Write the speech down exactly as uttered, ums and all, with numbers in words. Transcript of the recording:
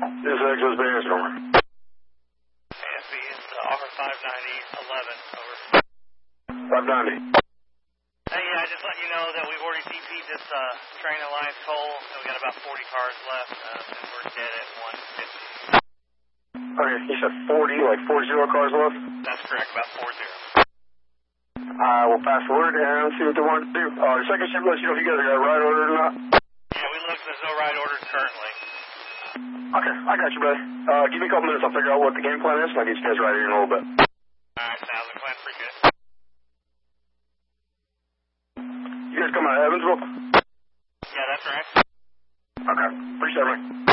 This is Exos Bay, answer over. A F B is uh, R five ninety eleven, over. five ninety. Hey, yeah, just let you know that we've already D P'd this uh, train Alliance coal, and we got about forty cars left, uh, since we're dead at one fifty. Okay, you said forty, like four zero cars left? That's correct, about four zero. I will pass the word and see what they want to do. Uh, the second shift lets you know if you guys got a ride order or not. Yeah, we looked, there's no ride orders currently. Okay, I got you, buddy. Uh, give me a couple minutes, I'll figure out what the game plan is, and I'll get you guys right here in a little bit. Alright, sounds like a plan, appreciate it. You guys come out of Evansville? Yeah, that's right. Okay, appreciate it, man.